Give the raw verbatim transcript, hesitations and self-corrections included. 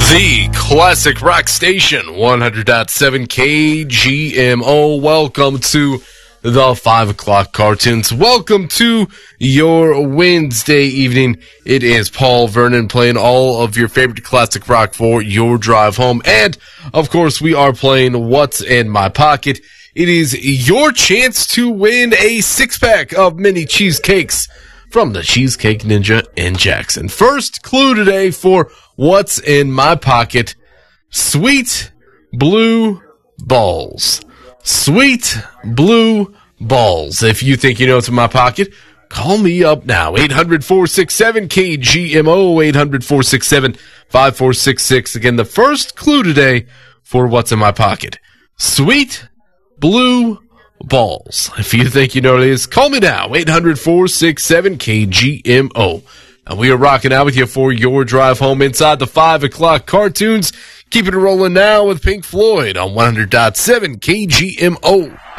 The classic rock station, one hundred point seven K G M O. Welcome to the five o'clock cartoons. Welcome to your Wednesday evening. It is Paul Vernon playing all of your favorite classic rock for your drive home. And, of course, we are playing What's in My Pocket. It is your chance to win a six-pack of mini cheesecakes from the Cheesecake Ninja in Jackson. First clue today for What's in My Pocket: sweet blue balls. Sweet blue balls. If you think you know what's in my pocket, call me up now. eight hundred, four six seven, K G M O, eight hundred, four six seven, five four six six. Again, the first clue today for What's in My Pocket: sweet blue balls. If you think you know what it is, call me now. eight hundred, four six seven, K G M O. And we are rocking out with you for your drive home inside the five o'clock cartoons. Keeping it rolling now with Pink Floyd on one hundred point seven K G M O.